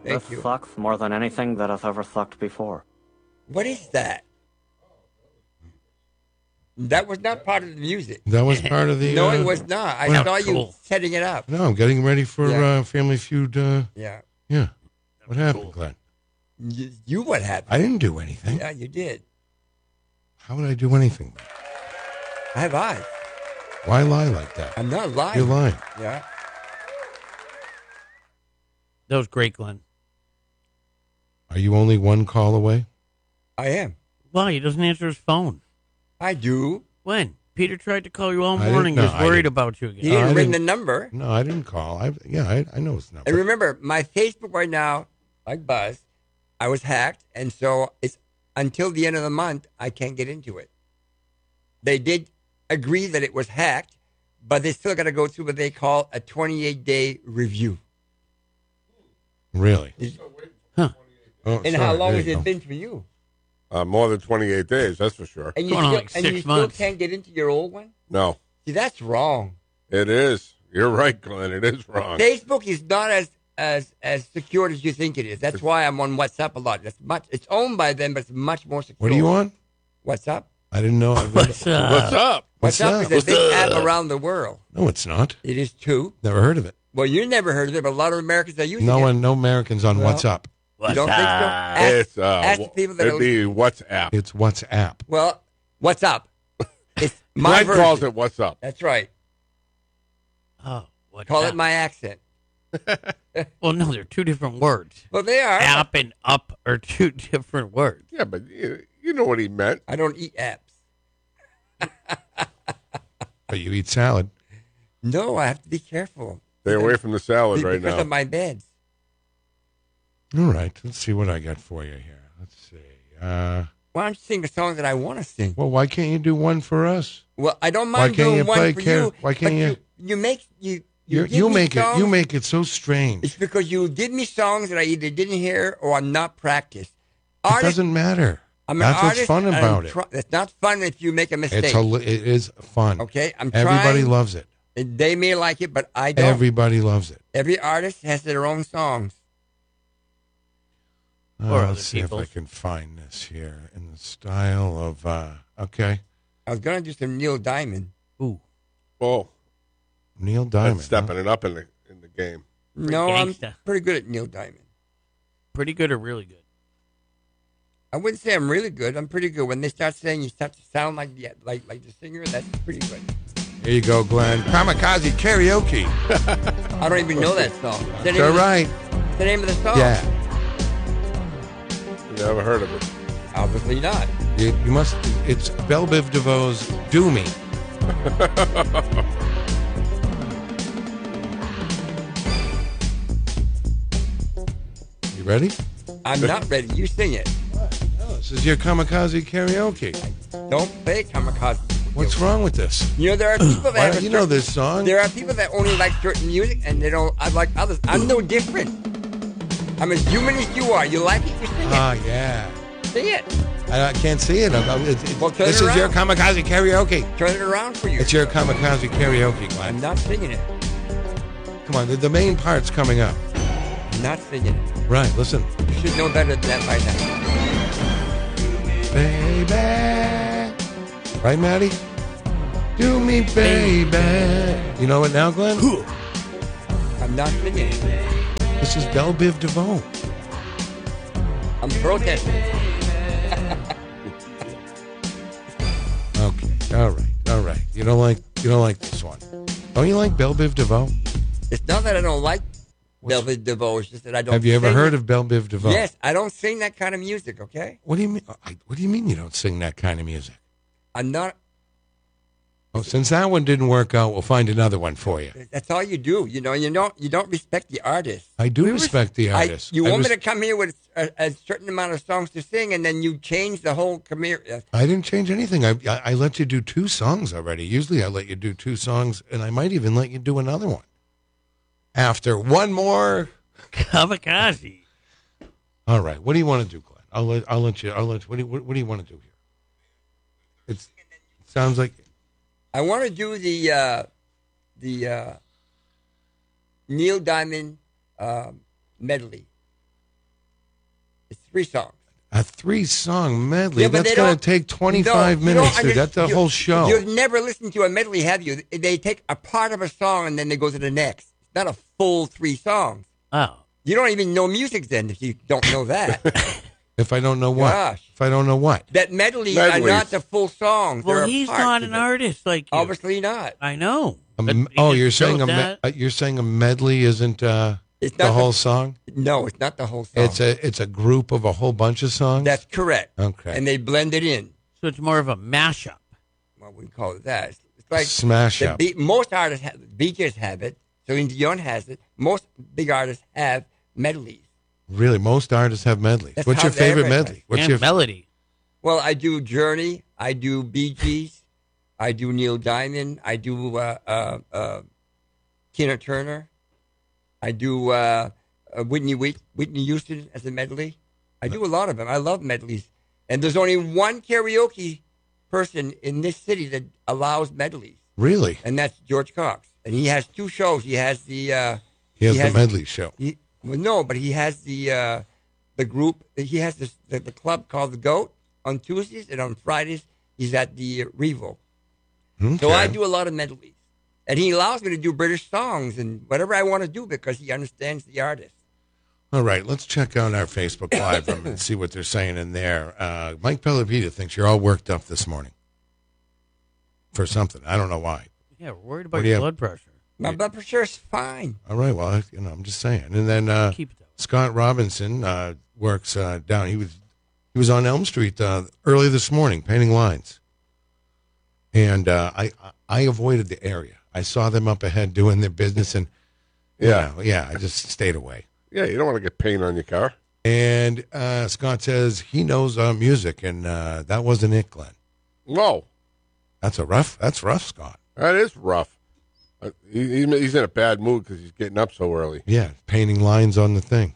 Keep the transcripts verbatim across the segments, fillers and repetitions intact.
Thank this you. sucks more than anything that has ever sucked before. What is that? That was not part of the music. That was part of the. No, uh, it was not. I well, saw you cool. setting it up. No, I'm getting ready for Yeah. uh, Family Feud. Uh, Yeah. yeah. What happened, Glenn? You, you what happened? I didn't do anything. Yeah, you did. How would I do anything? I have eyes. Why lie like that? I'm not lying. You're lying. Yeah. That was great, Glenn. Are you only one call away? I am. Why? He doesn't answer his phone. I do. When? Peter tried to call you all I didn't- morning. no, He's I worried didn't. about you He again. No, I didn't ring the didn't- number. No, I didn't call. I yeah, I, I know his number. And remember, my Facebook right now, like Buzz, I was hacked, and so it's until the end of the month I can't get into it. They did agree that it was hacked, but they still got to go through what they call a twenty-eight day review. Really? Huh. Oh, And sorry, how long there has you it go. been for you? Uh, more than twenty-eight days, that's for sure. And you Going on still, like and you six still months. can't get into your old one? No, See, that's wrong. it is. You're right, Glenn. It is wrong. Facebook is not as as as secure as you think it is. That's why I'm on WhatsApp a lot. It's much. It's owned by them, but it's much more secure. What are you on? WhatsApp. I didn't know. What's up? What's up? What's WhatsApp up? is a big app around the world. No, it's not. It is too. Never heard of it. Well, you never heard of it, but a lot of Americans are using No it. one, no Americans on Well, WhatsApp. You don't think so? Ask, It's uh, ask the people that it'd are. be WhatsApp. It's WhatsApp. Well, what's up? It's my Glenn version. calls it "What's up." That's right. Oh, what? Call app? it my accent. Well, no, they're two different words. Well, they are. App and up are two different words. Yeah, but you, you know what he meant. I don't eat apps. But you eat salad. No, I have to be careful. Stay away from the salad Be- right because now. of my beds. All right. Let's see what I got for you here. Let's see. Uh, Why don't you sing a song that I want to sing? well, why can't you do one for us? Well, I don't Why mind can't doing you one play for care- you. why can't but you- you? You make you. You, You, give you me make it. songs- You make it so strange. It's because you give me songs that I either didn't hear or I'm not practiced. It Artist, doesn't matter. I'm an That's what's artist, fun and I'm about it. try- It's not fun if you make a mistake. It's a, li- it is fun. Okay, I'm Everybody trying. loves it. And they may like it, but I don't. Everybody loves it. Every artist has their own songs. Uh, Or other let's see if I people's. can find this here in the style of. Uh, okay, I was gonna do some Neil Diamond. Ooh. Oh, Neil Diamond. that's stepping it up in the in the game. No, gangsta. I'm pretty good at Neil Diamond. Pretty good or really good? I wouldn't say I'm really good. I'm pretty good. When they start saying you start to sound like the like like the singer, that's pretty good. Huh? Here you go, Glenn. Kamikaze karaoke. I don't even know that song. Is the It's name all of the- right. is the name of the song? Yeah. Never heard of it. Obviously not. You, you must. It's Belle Biv DeVoe's "Do Me." You ready? I'm not ready. You sing it. No, this is your Kamikaze karaoke. Don't play Kamikaze. What's wrong with this? You know, there are people that Why have don't a you know certain- this song? There are people that only like certain music and they don't I like others. I'm no different. I'm as human as you are. You like it, you sing it. Ah, yeah. Sing it. I, I can't see it. I'm- I'm- it's- it's- Well, turn this it is your around. Kamikaze karaoke. Turn it around for you. It's your Kamikaze karaoke, I'm Glenn. not singing it. Come on, the, the main part's coming up. I'm not singing it. Right, listen. You should know better than that by now. Baby. Right, Maddie? Do me, baby. You know it now, Glenn? I'm not singing it. This is Belle Biv DeVoe. I'm protesting. Okay, all right, all right. You don't like you don't like this one. Don't you like Belle Biv DeVoe? It's not that I don't like What's- Velvet DeVoe. It's just that I don't. Have you ever sing heard it. of Belle Biv DeVoe? Yes, I don't sing that kind of music. Okay, What do you mean? I- What do you mean you don't sing that kind of music? I'm not. Oh, since that one didn't work out, we'll find another one for you. That's all you do. You know, you don't. You don't respect the artist. I do We res- respect the I- artist. you I want res- me to come here with a, a certain amount of songs to sing, and then you change the whole career. I didn't change anything. I, I I let you do two songs already. Usually I let you do two songs, and I might even let you do another one. After one more. Kamikaze. All right. What do you want to do, Glenn? I'll let I'll let you. I'll let. What do you, what, what do you want to do here? It's, it sounds like I want to do the uh, the uh, Neil Diamond uh, medley. three songs. A three-song medley. Yeah, but That's they going don't- to take twenty-five No, you don't minutes. Dude. under- That's the you- whole show. You've never listened to a medley, have you? They take a part of a song and then they go to the next. It's not a full three songs. Oh. You don't even know music then if you don't know that. If I don't know what? Gosh. If I don't know what? that medleys are Medleys. not the full songs. Well, They're he's parts not of an it. artist like you. Obviously not. I know. A But m- he oh, just you're saying showed a me- that. uh, you're saying a medley isn't uh, It's the not whole song? No, it's not the whole song. It's a it's a group of a whole bunch of songs. That's correct. Okay. And they blend it in. So it's more of a mashup. Well, we call it that. It's, it's like Smash the up. Be- most artists have Bee Gees have it. Celine Dion has it. Most big artists have medleys. Really, most artists have medleys. That's What's how your favorite they medley? What's and your melody. Well, I do Journey. I do Bee Gees. I do Neil Diamond. I do uh, uh, uh, Tina Turner. I do uh, uh, Whitney Whit- Whitney Houston as a medley. I do a lot of them. I love medleys. And there's only one karaoke person in this city that allows medleys, really? and that's George Cox. And he has two shows. He has the uh, He has He the has- medley show. he, well, no, but he has the uh, the group. He has this the, the club called the Goat on Tuesdays, and on Fridays he's at the uh, Revo. Okay. So I do a lot of medleys, and he allows me to do British songs and whatever I want to do because he understands the artist. All right, let's check out our Facebook Live room and see what they're saying in there. Uh, Mike Pellepita thinks you're all worked up this morning for something. I don't know why. Yeah, we're worried What about do you your have? blood pressure. My blood pressure is fine. All right, well, I, you know, I'm just saying. And then uh, Keep it that way. Scott Robinson uh, works uh, down. He was he was on Elm Street uh, early this morning painting lines, and uh, I I avoided the area. I saw them up ahead doing their business, and you Yeah. know, yeah, I just stayed away. Yeah, you don't want to get paint on your car. And uh, Scott says he knows uh, music, and uh, that wasn't it, Glenn. No, That's a rough. That's rough, Scott. that is rough. Uh, he, he's he's in a bad mood because he's getting up so early. Yeah, painting lines on the thing.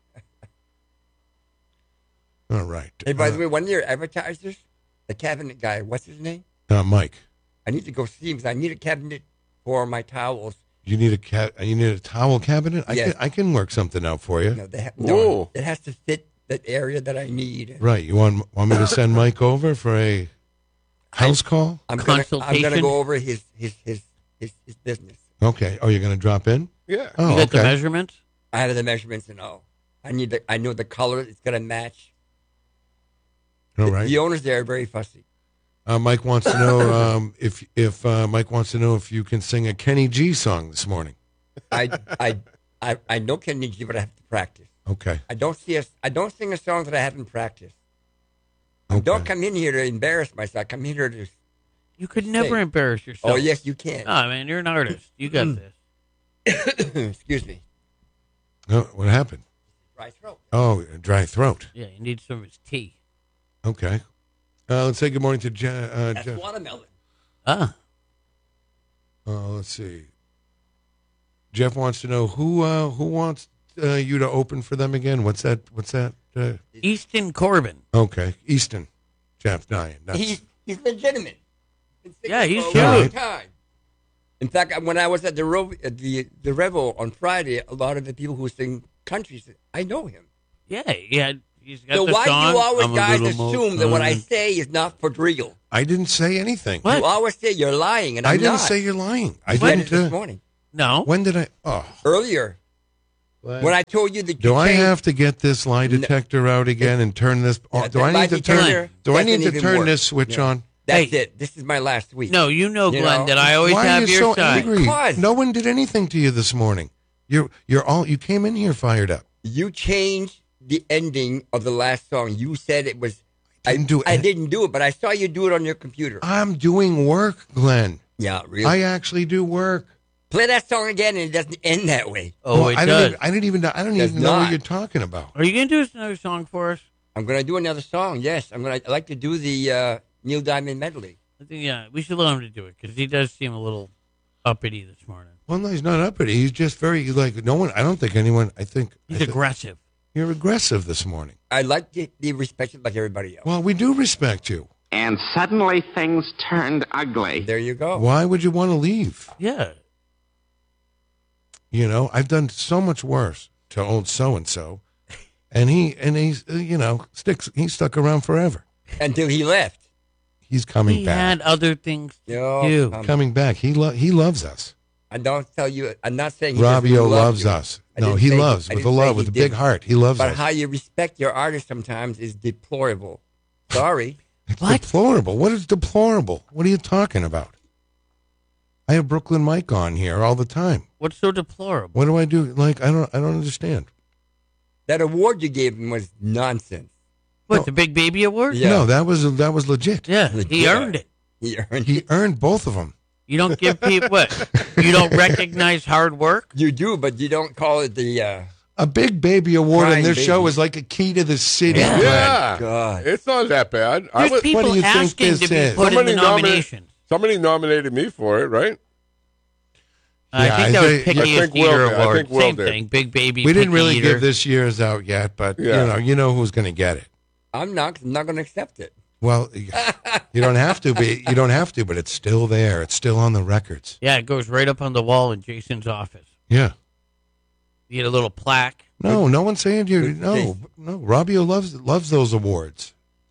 All right. Hey, by the Uh, way, one of your advertisers, the cabinet guy, what's his name? uh, Mike, I need to go see him because I need a cabinet for my towels. you need a cat. You need a towel cabinet. I Yes. can. I can work something out for you. No, they ha- Whoa. no, it has to fit that area that I need. Right. You want want me to send Mike over for a house call? I'm gonna, I'm Consultation? gonna go over his his his his, his business. Okay. Oh, you're going to drop in? Yeah. Oh, You got the okay. measurements? I have the measurements and all. I need the I know the color. It's gonna match. All The- right. The owners there are very fussy. Uh, Mike wants to know um, if if uh, Mike wants to know if you can sing a Kenny G song this morning. I I I I know Kenny G, but I have to practice. Okay. I don't see a I don't sing a song that I haven't practiced. I Okay. don't come in here to embarrass myself. I come here to. You could never Say- embarrass yourself. Oh yes, you can. Oh, man, you're an artist. You got this. Excuse me. Oh, what happened? Dry throat. Oh, a dry throat. Yeah, you need some of his tea. Okay. Uh, let's say good morning to Je- uh, That's Jeff. watermelon. Ah, Uh, let's see. Jeff wants to know who uh, who wants uh, you to open for them again. What's that? What's that? Uh, Easton Corbin. okay, Easton. Jeff Dyan. That's, He's he's legitimate. Been singing Yeah, he's for a long huge. time. In fact, when I was at the Ro- at the the Revo on Friday, a lot of the people who sing country said, "I know him." Yeah, yeah. He's got So the why song, do you always I'm a guys little assume that what I more- say is not for real? I didn't say anything. What? You always say you're lying, and I'm I didn't not. say you're lying. I I said it didn't. this Uh, morning. No. when did I? Oh, Earlier, when I told you that you do I changed- have to get this lie detector out again and turn this? Yeah, Oh, do that I lie need to turn? detector Do I doesn't need to even turn work. this switch Yeah. on? That's Hey. it. This is my last week. No, you know, You Glenn, know? that I always Why have are you your so side. angry? Because- No one did anything to you this morning. You're you're all you came in here fired up. You changed the ending of the last song. You said it was. I Didn't do I it. didn't do it, but I saw you do it on your computer. I'm doing work, Glenn. Yeah, really. I actually do work. Play that song again, and it doesn't end that way. Oh, Well, it I does. don't even, I didn't even know. I don't Does even know what not. you're talking about. Are you going to do us another song for us? I'm gonna do another song. Yes, I'm gonna. I like to do the uh, Neil Diamond medley. I think, yeah, we should let him to do it because he does seem a little uppity this morning. Well, no, he's not uppity. He's just very like no one. I don't think anyone. I think He's I thi- aggressive. you're aggressive this morning. I like to be respected like everybody else. Well, we do respect you. And suddenly things turned ugly. There you go. Why would you want to leave? Yeah. You know, I've done so much worse to old so and so, and he and he's uh, you know sticks. He stuck around forever. Until he left. He's coming he back. had other things to Yo, do. come- Coming back. He lo- he loves us. I don't tell you. I'm not saying he doesn't Robbio love loves you. us. I No, didn't he say- loves I with a didn't say love, he with a big didn't. heart. He loves But us. how you respect your artist sometimes is deplorable. Sorry. It's What? deplorable. What is deplorable? What are you talking about? I have Brooklyn Mike on here all the time. What's so deplorable? What do I do? Like I don't I don't understand. That award you gave him was nonsense. What, No. the Big Baby Award? Yeah. No, that was that was legit. Yeah, he Yeah. earned it. He earned He it. earned both of them. You don't give people what? You don't recognize hard work? You do, but you don't call it the. Uh, A big baby award Crying in this show baby. is like a key to the city. Yeah. Glenn. Yeah, God. it's not that bad. I There's was, people what do you think asking this to be is? put in Somebody the nominated- nominations. somebody nominated me for it, right? Uh, I Yeah, think I that was think- I Pickiest think Will Eater did. I Award. think Will Same did. thing. Big Baby. We didn't Picky really Eater. give this year's out yet, but Yeah. you know, you know who's going to get it. I'm not. 'Cause I'm not going to accept it. Well, you don't have to be. You don't have to, but it's still there. It's still on the records. Yeah, it goes right up on the wall in Jason's office. Yeah. You get a little plaque. No, no one's saying you. Good No, taste. no. Robbio loves loves those awards.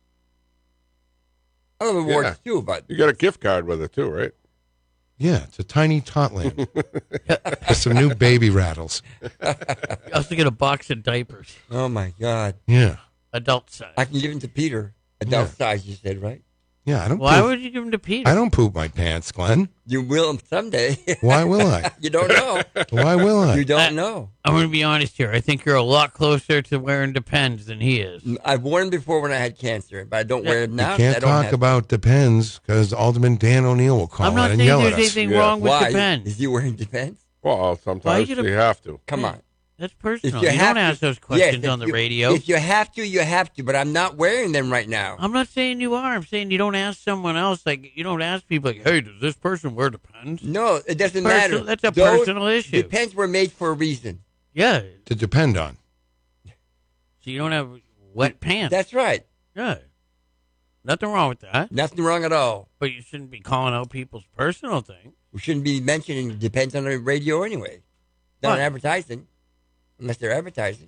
I love awards Yeah. too, but You got a gift card with it too, right? Yeah, it's a tiny Totland with some new baby rattles. You also get a box of diapers, oh my God, Yeah, adult size. I can give them to Peter. Adult size, you said, right? yeah. I don't. Why poop, would you give them to Peter? I don't poop my pants, Glenn? You will someday. Why will I? You don't know. Why will I? You don't I- know. I'm going to be honest here. I think you're a lot closer to wearing Depends than he is. I've worn before when I had cancer, but I don't Yeah. wear it You now. 'cause can't I don't talk have about Depends because Alderman Dan O'Neill will call I'm not in and saying yell there's at us. anything Yeah. wrong with Why Depends. is he wearing Depends? Well, Why sometimes you you, gonna- have to. Come Yeah. on. That's If personal. you You, have don't ask to- those questions yes, if on the you- radio. If you have to, you have to. But I'm not wearing them right now. I'm not saying you are. I'm saying you don't ask someone else. Like you don't ask people like, "Hey, does this person wear Depends?" No, it doesn't Perso- matter. that's a Those personal issue. Depends were made for a reason. Yeah. To depend on. So you don't have wet pants. That's right. yeah. Nothing wrong with that. Nothing wrong at all. But you shouldn't be calling out people's personal things. We shouldn't be mentioning Depends on the radio anyway. Not What? advertising, unless they're advertising.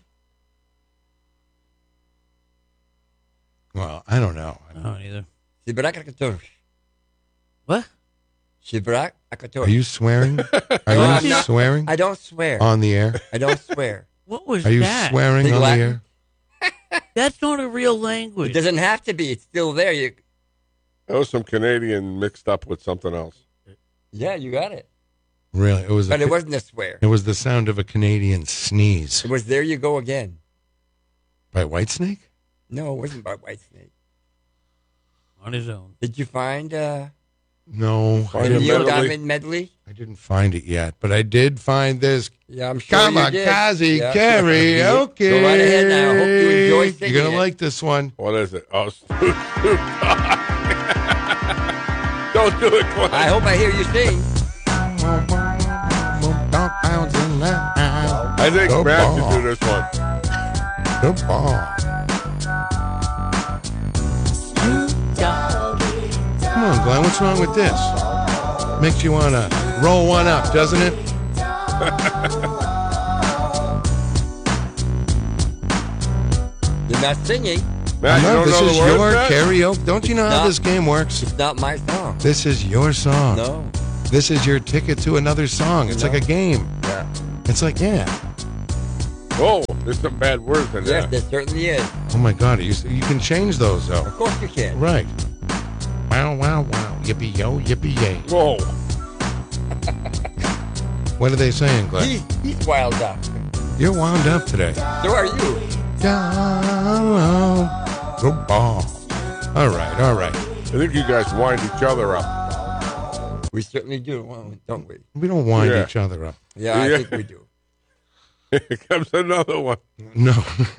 Well, I don't know. I don't either. Shibrak Akator. What? Shibrak Akator. Are you swearing? Are No, you I'm not. swearing I don't swear. on the air? I don't swear. What was Are you that? swearing Big on the Latin? air? That's not a real It language. doesn't have to be. It's still there. You, That was some Canadian mixed up with something else. yeah, you got it. Really? It was. But A, it wasn't a swear. it was the sound of a Canadian sneeze It was there you go again. by Whitesnake. No, it wasn't by Whitesnake. On his own. Did you find uh, No, I the Find didn't, it Neil medley? Diamond medley? I didn't find it yet, but I did find this. Yeah, I'm sure you did. Kamikaze Yeah. karaoke. Go right ahead now. Hope you enjoy singing You're gonna it. like this one. What is it? Oh, Snoop Snoop Dogg. Don't do it, Glenn. I hope I hear you sing. I think The Matt ball. should do this one. The ball. Come on, Glenn. What's wrong with this? Makes you want to roll one up, doesn't it? You're not singing. Matt, you No, don't this know is the words, your Matt? karaoke. Don't you know how No. this game works? It's not my song. This is your song. No. This is your ticket to another song. It's No. like a game. Yeah. It's like, yeah. Oh, there's some bad words in Yes, there. there certainly is. Oh my God, you, you can change those though. Of course you can. Right. Wow, wow, wow. Yippee yo, yippee yay. Whoa. What are they saying, Glenn? He's, he's wild up. You're wound up today. So are you. Down the ball. All right, all right. I think you guys wind each other up. We certainly do, don't we? We don't wind Yeah. each other up. Yeah, I Yeah. think we do. Here comes another one. No.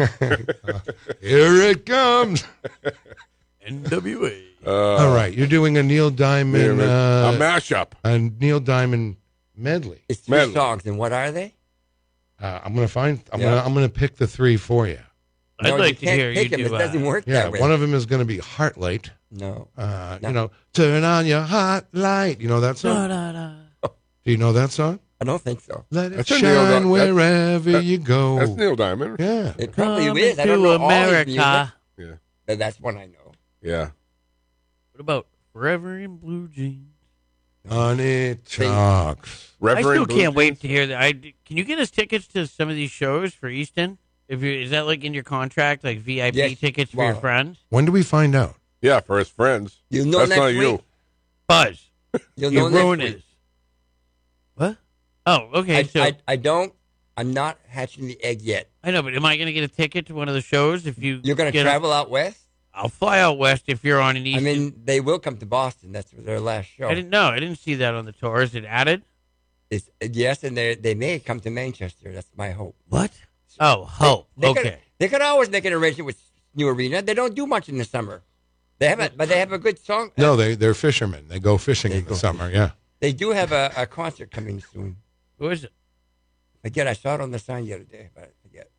Here it comes. N W A. Uh, All right, you're doing a Neil Diamond, a uh, mashup. a Neil Diamond medley. It's three Medley. songs, and what are they? Uh, I'm gonna find. I'm Yeah. gonna. I'm gonna pick the three for you. I'd No, like you to can't hear pick you them. do It doesn't uh, work Yeah, that way. one of them is gonna be Heart Light. No. Uh, No. You know, turn on your hot light. You know that da, song? da, da. Do you know that song? I don't think so. Let it That's a Neil Di- shine that's- wherever that- you go. That's Neil Diamond. Yeah. It probably Coming is. I don't to know all his America. music, Yeah. but that's one I know. Yeah. What about Forever in Blue Jeans? On it talks. Reverend I still Blue can't wait Jeans? to hear that. I, can you get us tickets to some of these shows for Easton? If you is that like in your contract, like V I P Yes. tickets for Wow. your friends? When do we find out? Yeah, for his friends. You'll know That's next not week. you. Buzz, You'll you know next ruined week. it. What? Oh, okay. I, so I, I don't. I'm not hatching the egg yet. I know, but am I going to get a ticket to one of the shows if you? You're going to get a- travel out west? I'll fly out west if you're on an I Easton. mean, they will come to Boston. That's their last show. I didn't know. I didn't see that on the tour. Is it added? It's, yes, and they they may come to Manchester. That's my hope. What? Oh, hope. They okay. Could, they could always make an arrangement with New Arena. They don't do much in the summer. They haven't, but they have a good song. No, they, they're fishermen. They go fishing They in the go summer, yeah. They do have a, a concert coming soon. Who is it? Again, I saw it on the sign the other day, but I forget.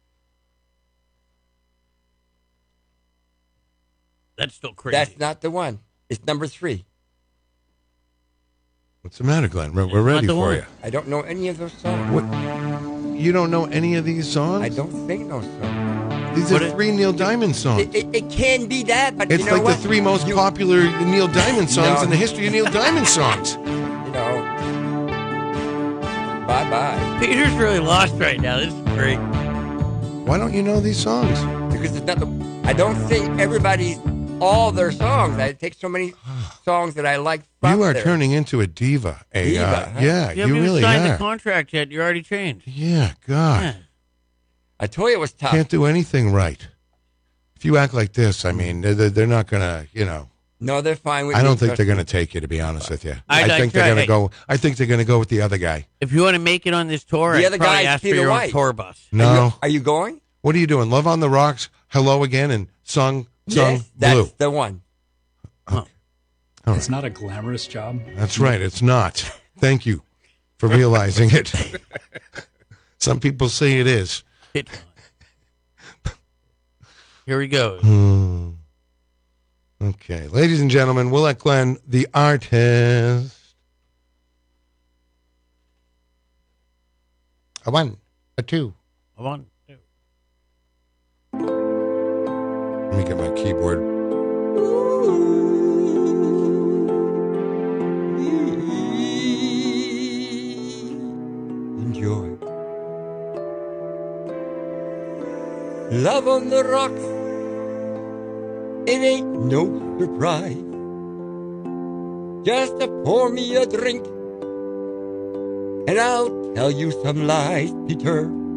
That's still crazy. That's not the one. It's number three. What's the matter, Glenn? We're, we're It's not ready the for one. you. I don't know any of those songs. What? You don't know any of these songs? I don't sing those songs. These What are it- three Neil Diamond songs. It, it, it can be that, but It's you know like what? the three most You- popular Neil Diamond songs No. in the history of Neil Diamond songs. You know. Bye bye. Peter's really lost right now. This is great. Why don't you know these songs? Because it's not the. I don't sing everybody's all their songs. I take so many songs that I like. From You are there. turning into a diva. A, Diva, uh, huh? Yeah, You you, haven't even really signed the are. contract yet. You're already changed. Yeah, God. Yeah. I told you it was tough. Can't do anything right. If you act like this, I mean, they're, they're not going to, you know. No, they're fine with I me, don't think trust they're me. going to take you, to be honest with you. I'd I like think to- they're going hey. to go. I think they're going to go with the other guy. If you want to make it on this tour, The I'd other probably guy is ask for Peter your own White. tour bus. No. Are you going? What are you doing? Love on the Rocks, Hello Again, and Sung Sung Yes, that's Blue. the one. It's not a glamorous job. That's right. It's not. Thank you for realizing it. Some people say it is. Hit on. Here we go. Hmm. Okay, ladies and gentlemen, we'll let Glenn, the artist. A one, a two. Come on. Let me get my keyboard. Enjoy. Love on the rocks. It ain't no surprise. Just a pour me a drink, and I'll tell you some lies, Peter.